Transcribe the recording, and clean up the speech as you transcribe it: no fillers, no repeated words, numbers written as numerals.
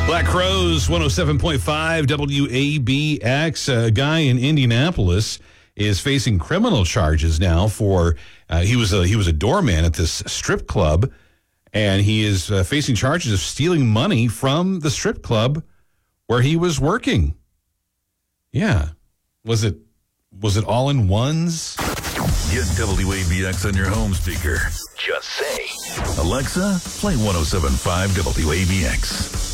Black Crowes, 107.5 WABX. A guy in Indianapolis is facing criminal charges now for he was a doorman at this strip club, and he is facing charges of stealing money from the strip club where he was working. Yeah, was it all in ones? Get WABX on your home speaker. Just say, Alexa, play 107.5 WABX.